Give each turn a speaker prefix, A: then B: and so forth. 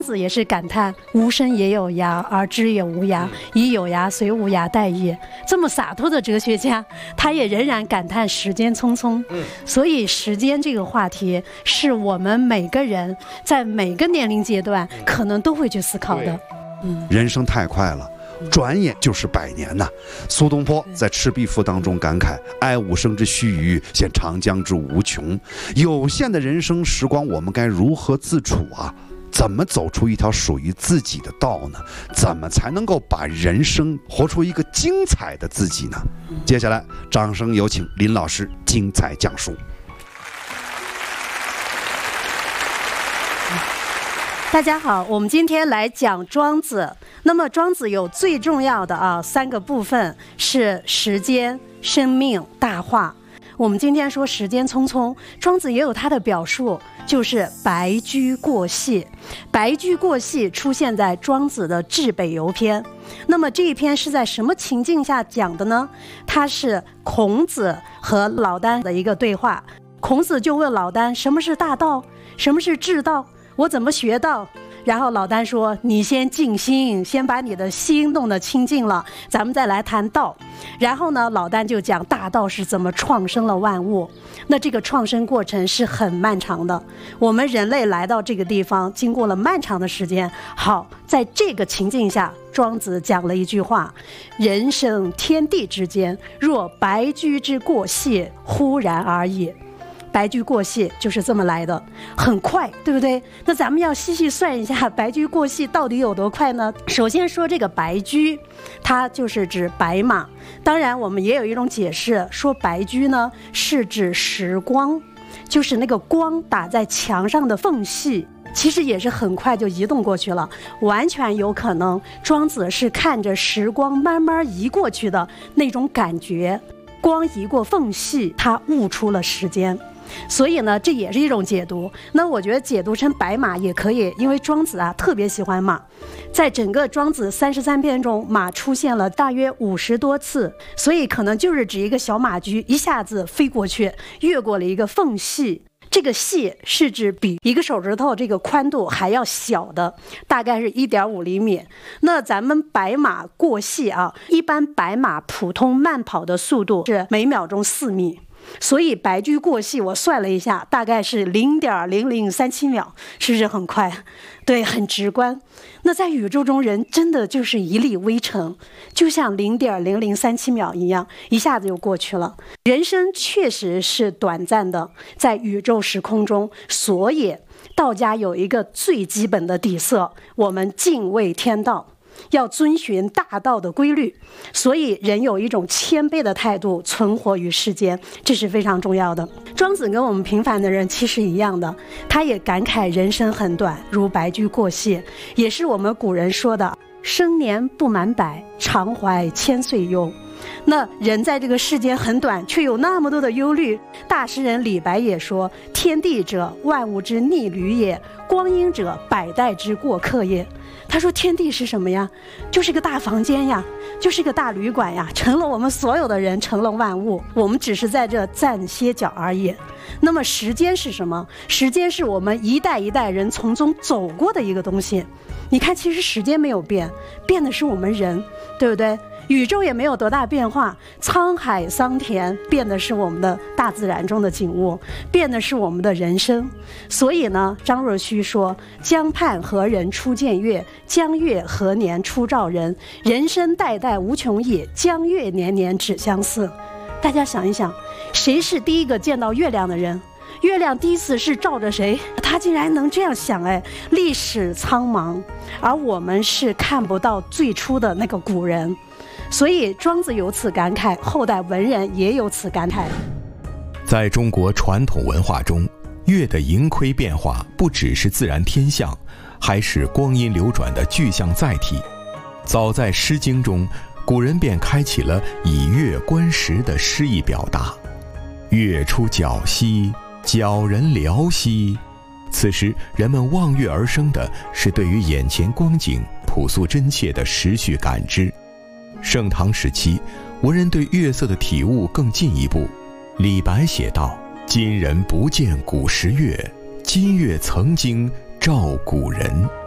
A: 子也是感叹无声也有涯，而知也无涯，以有涯随无涯殆也。这么洒脱的哲学家，他也仍然感叹时间匆匆。所以时间这个话题是我们每个人在每个年龄阶段可能都会去思考的。
B: 人生太快了，转眼就是100年呐。苏东坡在《赤壁赋》当中感慨：哀吾生之须臾，羡长江之无穷。有限的人生时光，我们该如何自处啊？怎么走出一条属于自己的道呢？怎么才能够把人生活出一个精彩的自己呢？接下来掌声有请林老师精彩讲述。
A: 大家好，我们今天来讲庄子。那么庄子有最重要的3个部分，是时间、生命、大化。我们今天说时间匆匆，庄子也有他的表述，就是白驹过隙。白驹过隙出现在庄子的《至北游》篇。那么这一篇是在什么情境下讲的呢？它是孔子和老聃的一个对话。孔子就问老聃，什么是大道？什么是至道？我怎么学道？然后老聃说，你先静心，先把你的心弄得清净了，咱们再来谈道。然后呢，老聃就讲大道是怎么创生了万物。那这个创生过程是很漫长的，我们人类来到这个地方经过了漫长的时间。好，在这个情境下，庄子讲了一句话：人生天地之间，若白驹之过隙，忽然而已。白驹过隙就是这么来的，很快，对不对？那咱们要细细算一下，白驹过隙到底有多快呢？首先说这个白驹，它就是指白马。当然我们也有一种解释，说白驹呢是指时光，就是那个光打在墙上的缝隙，其实也是很快就移动过去了。完全有可能庄子是看着时光慢慢移过去的那种感觉，光移过缝隙，它悟出了时间。所以呢，这也是一种解读。那我觉得解读成白马也可以，因为庄子特别喜欢马，在整个庄子33篇中，马出现了大约50多次，所以可能就是指一个小马驹一下子飞过去，越过了一个缝隙。这个隙是指比一个手指头这个宽度还要小的，大概是1.5厘米。那咱们白马过隙一般白马普通慢跑的速度是每秒钟4米。所以白驹过隙我算了一下，大概是0.0037秒，是不是很快？对，很直观。那在宇宙中，人真的就是一粒微尘，就像0.0037秒一样，一下子就过去了。人生确实是短暂的，在宇宙时空中，所以道家有一个最基本的底色，我们敬畏天道，要遵循大道的规律，所以人有一种谦卑的态度存活于世间，这是非常重要的。庄子跟我们平凡的人其实一样的，他也感慨人生很短，如白驹过隙，也是我们古人说的生年不满百，常怀千岁忧。那人在这个世间很短，却有那么多的忧虑。大诗人李白也说，天地者，万物之逆旅也，光阴者，百代之过客也。他说天地是什么呀？就是个大房间呀，就是个大旅馆呀，成了我们所有的人，成了万物，我们只是在这暂歇脚而已。那么时间是什么？时间是我们一代一代人从中走过的一个东西。你看，其实时间没有变，变的是我们人，对不对？宇宙也没有多大变化，沧海桑田变的是我们的大自然中的景物，变的是我们的人生。所以呢，张若虚说，江畔何人初见月，江月何年初照人，人生代代无穷也，江月年年只相似。大家想一想，谁是第一个见到月亮的人？月亮第一次是照着谁？他竟然能这样想，历史苍茫，而我们是看不到最初的那个古人。所以庄子有此感慨，后代文人也有此感慨。
C: 在中国传统文化中，月的盈亏变化不只是自然天象，还是光阴流转的具象载体。早在《诗经》中，古人便开启了以月观时的诗意表达。月出皎兮，皎人寥兮。此时人们望月而生的是对于眼前光景朴素真切的时序感知。盛唐时期，文人对月色的体悟更进一步。李白写道：今人不见古时月，今月曾经照古人。